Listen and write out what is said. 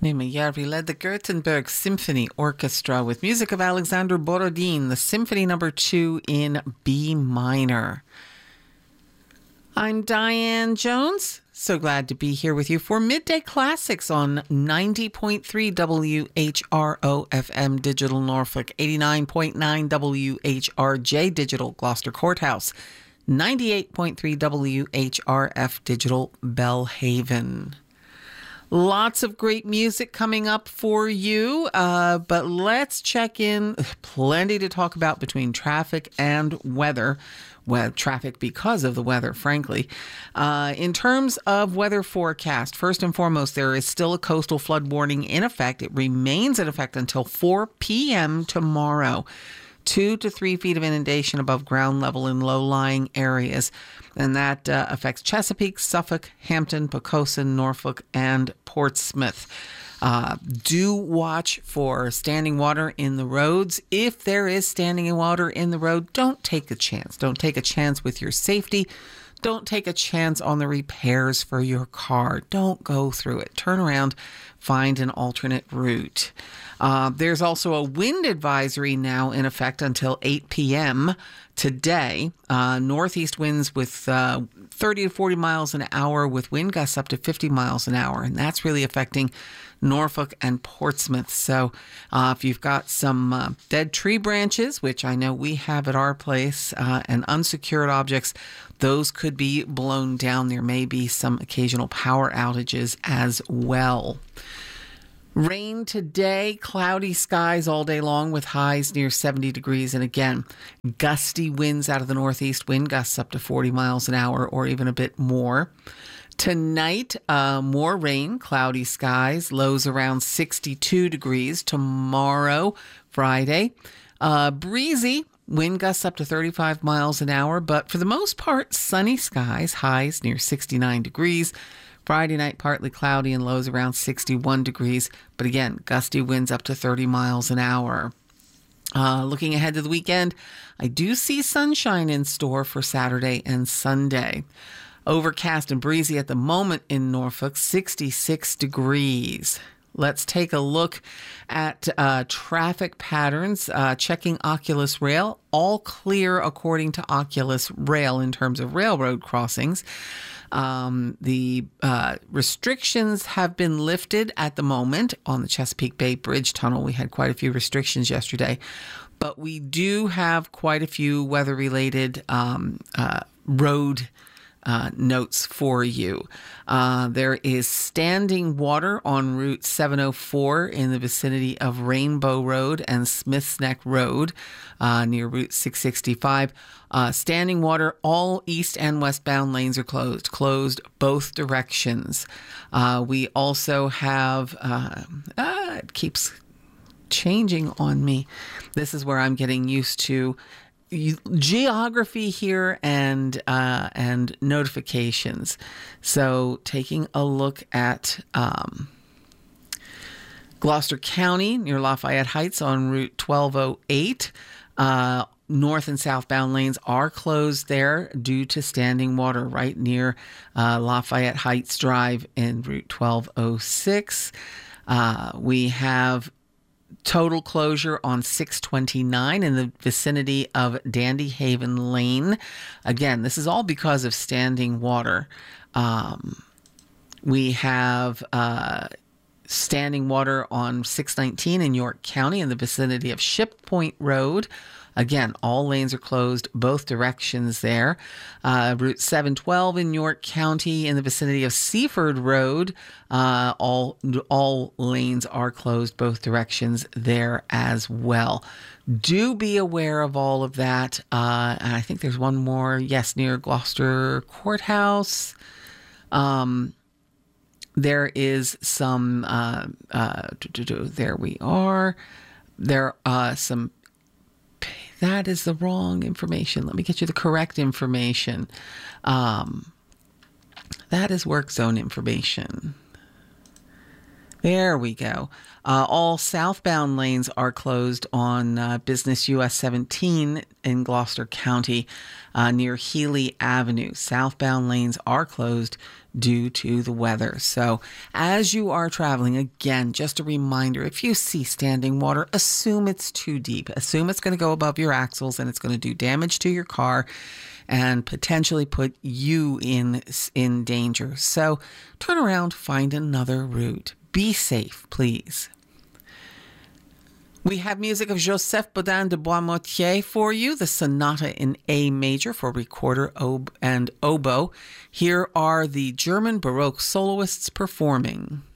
Mimiyari led the Gothenburg Symphony Orchestra with music of Alexander Borodin, the Symphony No. 2 in B minor. I'm Diane Jones. So glad to be here with you for Midday Classics on 90.3 WHRO FM Digital Norfolk, 89.9 WHRJ Digital Gloucester Courthouse, 98.3 WHRF Digital Bellhaven. Lots of great music coming up for you, but let's check in. Plenty to talk about between traffic and weather. Well, traffic because of the weather, frankly. In terms of weather forecast, first and foremost, there is still a coastal flood warning in effect. It remains in effect until 4 p.m. tomorrow. 2 to 3 feet of inundation above ground level in low-lying areas. And that affects Chesapeake, Suffolk, Hampton, Poquoson, Norfolk, and Portsmouth. Do watch for standing water in the roads. If there is standing water in the road, don't take a chance. Don't take a chance with your safety. Don't take a chance on the repairs for your car. Don't go through it. Turn around, find an alternate route. There's also a wind advisory now in effect until 8 p.m. today. Northeast winds with 30 to 40 miles an hour with wind gusts up to 50 miles an hour. And that's really affecting Norfolk and Portsmouth. So if you've got some dead tree branches, which I know we have at our place, and unsecured objects, those could be blown down. There may be some occasional power outages as well. Rain today, cloudy skies all day long with highs near 70 degrees. And again, gusty winds out of the northeast, wind gusts up to 40 miles an hour or even a bit more. Tonight, more rain, cloudy skies, lows around 62 degrees. Tomorrow, Friday, breezy, wind gusts up to 35 miles an hour. But for the most part, sunny skies, highs near 69 degrees. Friday night, partly cloudy and lows around 61 degrees. But again, gusty winds up to 30 miles an hour. Looking ahead to the weekend, I do see sunshine in store for Saturday and Sunday. Overcast and breezy at the moment in Norfolk, 66 degrees. Let's take a look at traffic patterns. Checking Oculus Rail, all clear according to Oculus Rail in terms of railroad crossings. The restrictions have been lifted at the moment on the Chesapeake Bay Bridge Tunnel. We had quite a few restrictions yesterday, but we do have quite a few weather-related road notes for you. There is standing water on Route 704 in the vicinity of Rainbow Road and Smith's Neck Road near Route 665. Standing water, all east and westbound lanes are closed both directions. We also have, it keeps changing on me. This is where I'm getting used to geography here and notifications. So taking a look at Gloucester County near Lafayette Heights on Route 1208. North and southbound lanes are closed there due to standing water right near Lafayette Heights Drive in Route 1206. We have total closure on 629 in the vicinity of Dandy Haven Lane. Again, this is all because of standing water. We have standing water on 619 in York County in the vicinity of Ship Point Road. Again, all lanes are closed, both directions there. Route 712 in York County in the vicinity of Seaford Road. All lanes are closed, both directions there as well. Do be aware of all of that. And I think there's one more, yes, near Gloucester Courthouse. There is some, there we are. There are some. That is the wrong information. Let me get you the correct information. That is work zone information. There we go. All southbound lanes are closed on Business US 17 in Gloucester County near Healy Avenue. Southbound lanes are closed due to the weather. So as you are traveling, again, just a reminder, if you see standing water, assume it's too deep. Assume it's going to go above your axles and it's going to do damage to your car and potentially put you in danger. So turn around, find another route. Be safe, please. We have music of Joseph Bodin de Boismotier for you, the Sonata in A major for recorder and oboe. Here are the German Baroque soloists performing.